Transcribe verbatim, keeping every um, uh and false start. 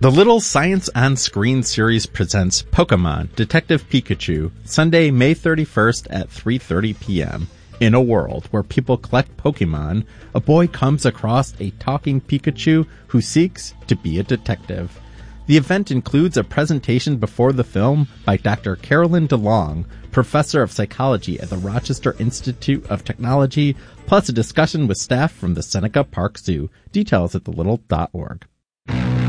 The Little Science on Screen series presents Pokemon Detective Pikachu, Sunday, May thirty-first at three thirty p.m. In a world where people collect Pokemon, a boy comes across a talking Pikachu who seeks to be a detective. The event includes a presentation before the film by Doctor Carolyn DeLong, professor of psychology at the Rochester Institute of Technology, plus a discussion with staff from the Seneca Park Zoo. Details at the little dot org.